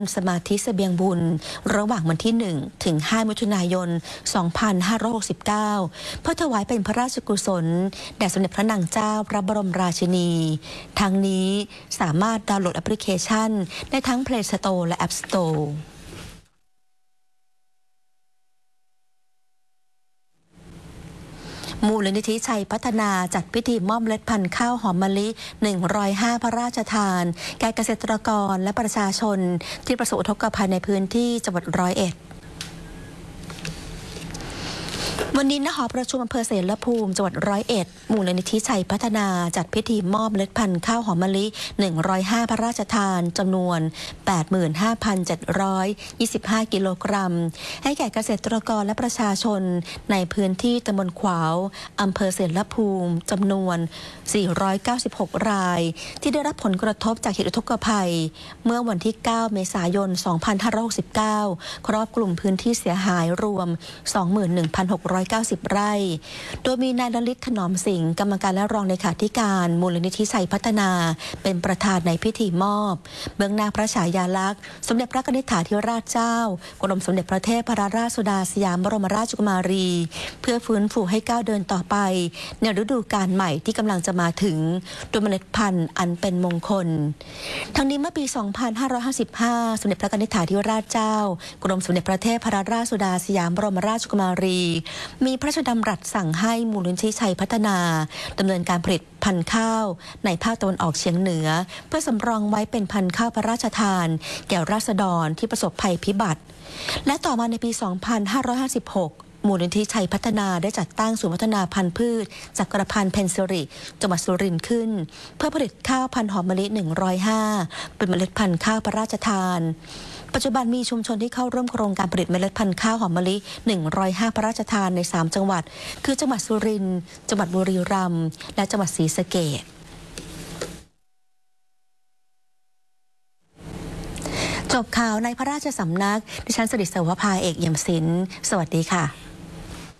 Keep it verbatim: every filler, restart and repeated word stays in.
สมาธิเสบียงบุญระหว่างวันที่หนึ่งถึงห้ามิถุนายนสองพันห้าร้อยหกสิบเก้าเพื่อถวายเป็นพระราชกุศลแด่สมเด็จพระนางเจ้าพระบรมราชินีทางนี้สามารถดาวน์โหลดแอปพลิเคชันได้ทั้ง Play Store และ App Storeมูลนิธิชัยพัฒนาจัดพิธีมอบเมล็ดพันธุ์ข้าวหอมมะลิหนึ่งร้อยห้าพระราชทานแก่เกษตรกรและประชาชนที่ประสบอุทกภัยในพื้นที่จังหวัดร้อยเอ็ดวันนี้ณหอประชุมอำเภอเสรภูมิจังหวัดร้อยเอ็ดมูลนิธิชัยพัฒนาจัดพิธีมอบเมล็ดพันธุ์ข้าวหอมมะลิหนึ่งร้อยห้าพระราชทานจำนวน แปดหมื่นห้าพันเจ็ดร้อยยี่สิบห้า กิโลกรัมให้แก่เกษตรกรและประชาชนในพื้นที่ตำบลขวาวอำเภอเสรภูมิจำนวนสี่ร้อยเก้าสิบหกรายที่ได้รับผลกระทบจากเหตุอุทกภัยเมื่อวันที่เก้าเมษายนสองพันห้าร้อยหกสิบเก้าครอบคลุมพื้นที่เสียหายรวม สองหมื่นหนึ่งพันหกร้อยเก้าสิบ ไร่โดยมีนายลลิตถนอมสิงห์กรรมการและรองเลขาธิการมูลนิธิชัยพัฒนาเป็นประธานในพิธีมอบเบื้องหน้าพระฉายาลักษณ์สมเด็จพระนิธิธิราชเจ้ากรมสมเด็จพระเทพรัตนราชสุดาสยามบรมราชกุมารีเพื่อฟื้นฟูให้ก้าวเดินต่อไปในฤดูกาลใหม่ที่กำลังจะมาถึงโดยเมล็ดพันธุ์อันเป็นมงคลทั้งนี้เมื่อปี สองพันห้าร้อยห้าสิบห้า สมเด็จพระนิธิธิราชเจ้ากรมสมเด็จพระเทพรัตนราชสุดาสยามบรมราชกุมารีมีพระราชดำรัสสั่งให้มูลนิธิชัยพัฒนาดำเนินการผลิตพันธุ์ข้าวในภาคตะวันออกเฉียงเหนือเพื่อสำรองไว้เป็นพันธุ์ข้าวพระราชทานแก่ราษฎรที่ประสบภัยพิบัติและต่อมาในปี สองพันห้าร้อยห้าสิบหกมูลนิธิชัยพัฒนาได้จัดตั้งศูนย์พัฒนาพันธุ์พืชจักรพันธ์เพนซิริจังหวัดสุรินทร์ขึ้นเพื่อผลิตข้าวพันธุ์หอมมะลิหนึ่งร้อยห้าเป็นเมล็ดพันธุ์ข้าวพระราชทานปัจจุบันมีชุมชนที่เข้าร่วมโครงการผลิตเมล็ดพันธุ์ข้าวหอมมะลิหนึ่งร้อยห้าพระราชทานในสามจังหวัดคือจังหวัดสุรินทร์จังหวัดบุรีรัมย์และจังหวัดศรีสะเกษจบข่าวในพระราชสำนักดิฉันสริศวภาเอกเอี่ยมศิลป์สวัสดีค่ะ